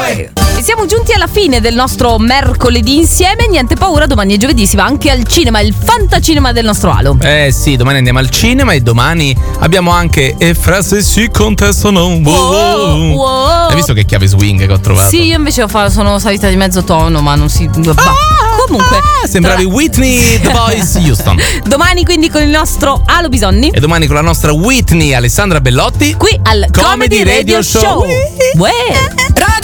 Uè. E siamo giunti alla fine del nostro mercoledì insieme. Niente paura, domani è giovedì, si va anche al cinema, il fantacinema del nostro Alo. Sì, domani andiamo al cinema e domani abbiamo anche E frasi si contestano. Wow. Hai visto che chiave swing che ho trovato? Sì, io invece sono salita di mezzo tono, ma non si... Comunque sembravi Whitney The Voice Houston. Domani quindi con il nostro Alo Bisonni. E domani con la nostra Whitney Alessandra Bellotti qui al Comedy Radio Show. Uè.